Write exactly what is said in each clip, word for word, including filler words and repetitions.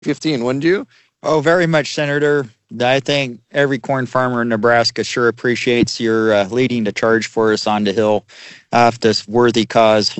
fifteen, wouldn't you? Oh, very much, Senator. I think every corn farmer in Nebraska sure appreciates your uh, leading the charge for us on the Hill of this worthy cause.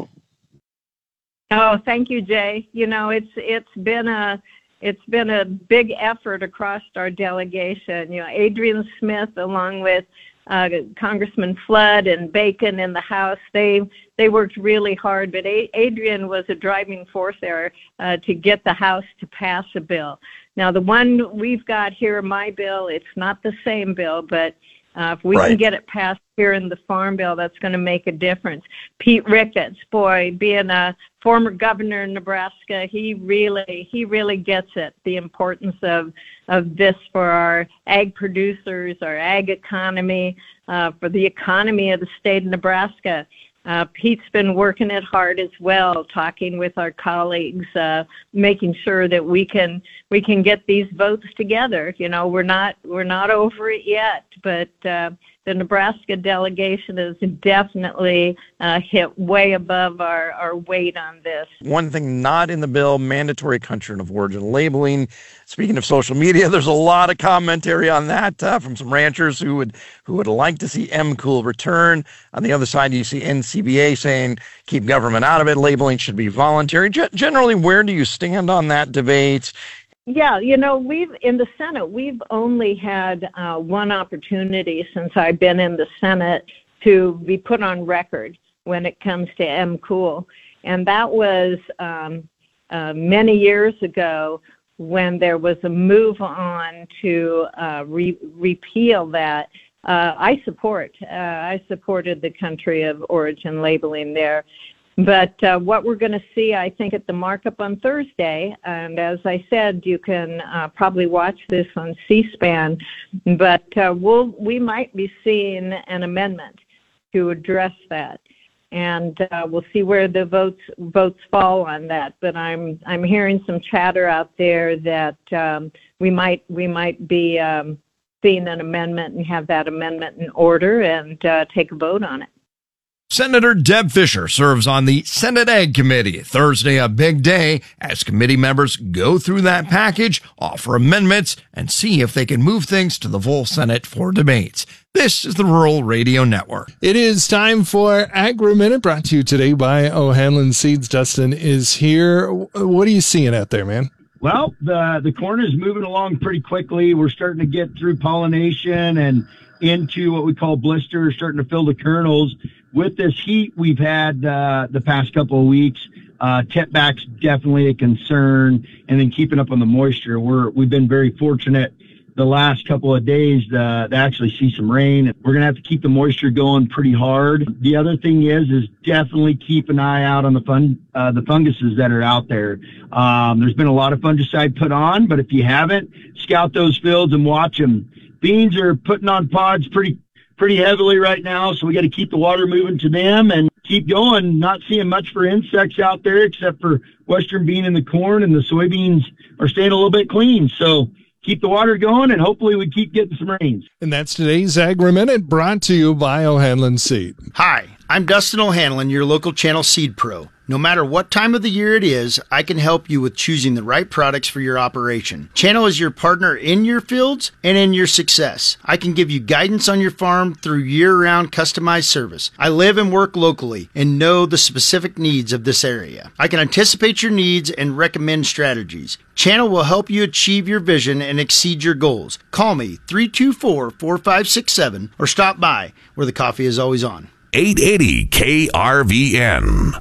Oh, thank you, Jay. You know, it's it's been a it's been a big effort across our delegation. You know, Adrian Smith, along with uh, Congressman Flood and Bacon in the House, they they worked really hard. But a- Adrian was a driving force there uh, to get the House to pass a bill. Now, the one we've got here, my bill, it's not the same bill, but uh, if we right. can get it passed here in the Farm Bill, that's going to make a difference. Pete Ricketts, boy, being a former governor in Nebraska, he really he really gets it, the importance of, of this for our ag producers, our ag economy, uh, for the economy of the state of Nebraska. Uh, Pete's been working it hard as well, talking with our colleagues, uh, making sure that we can we can get these votes together. You know, we're not we're not over it yet, but uh, the Nebraska delegation has definitely uh, hit way above our, our weight on this. One thing not in the bill, mandatory country of origin labeling. Speaking of social media, there's a lot of commentary on that uh, from some ranchers who would who would like to see M Cool return. On the other side, you see N C B A saying keep government out of it. Labeling should be voluntary. G- generally, where do you stand on that debate? Yeah, you know, we've in the Senate, we've only had uh, one opportunity since I've been in the Senate to be put on record when it comes to M Cool, and that was um, uh, many years ago when there was a move on to uh, re- repeal that. Uh, I support. Uh, I supported the country of origin labeling there. But uh, what we're going to see, I think, at the markup on Thursday, and as I said, you can uh, probably watch this on C-SPAN, but uh, we'll, we might be seeing an amendment to address that. And uh, we'll see where the votes votes fall on that. But I'm I'm hearing some chatter out there that um, we might we might be um, seeing an amendment and have that amendment in order and uh, take a vote on it. Senator Deb Fischer serves on the Senate Ag Committee. Thursday, a big day as committee members go through that package, offer amendments, and see if they can move things to the full Senate for debates. This is the Rural Radio Network. It is time for Agri-Minute, brought to you today by O'Hanlon Seeds. Dustin is here. What are you seeing out there, man? Well, the the corn is moving along pretty quickly. We're starting to get through pollination and into what we call blisters, starting to fill the kernels. With this heat we've had uh, the past couple of weeks, uh, tip back's definitely a concern, and then keeping up on the moisture. We're we've been very fortunate the last couple of days uh, to actually see some rain. We're gonna have to keep the moisture going pretty hard. The other thing is is definitely keep an eye out on the fun uh, the funguses that are out there. Um, there's been a lot of fungicide put on, but if you haven't, scout those fields and watch them. Beans are putting on pods pretty. pretty heavily right now, so we got to keep the water moving to them and keep going. Not seeing much for insects out there except for western bean and the corn, and the soybeans are staying a little bit clean. So keep the water going, and hopefully we keep getting some rains. And that's today's Agri-Minute, brought to you by O'Hanlon Seed. Hi, I'm Dustin O'Hanlon, your local channel seed pro. No matter what time of the year it is, I can help you with choosing the right products for your operation. Channel is your partner in your fields and in your success. I can give you guidance on your farm through year-round customized service. I live and work locally and know the specific needs of this area. I can anticipate your needs and recommend strategies. Channel will help you achieve your vision and exceed your goals. Call me three two four, four five six seven or stop by where the coffee is always on. eight eighty K R V N.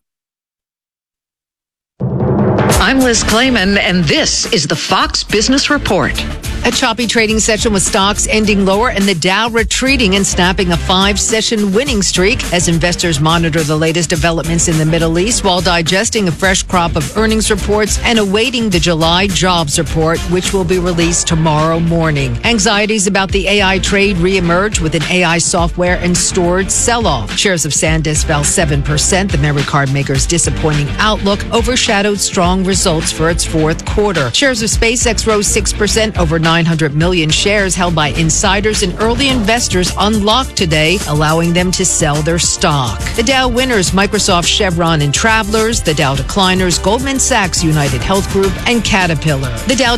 I'm Liz Clayman, and this is the Fox Business Report. A choppy trading session with stocks ending lower and the Dow retreating and snapping a five-session winning streak as investors monitor the latest developments in the Middle East while digesting a fresh crop of earnings reports and awaiting the July jobs report, which will be released tomorrow morning. Anxieties about the A I trade reemerge with an A I software and storage sell-off. Shares of SanDisk fell seven percent. The memory card maker's disappointing outlook overshadowed strong results for its fourth quarter. Shares of SpaceX rose six percent overnight nine hundred million shares held by insiders and early investors unlocked today, allowing them to sell their stock. The Dow winners, Microsoft, Chevron, and Travelers. The Dow decliners, Goldman Sachs, United Health Group, and Caterpillar. The Dow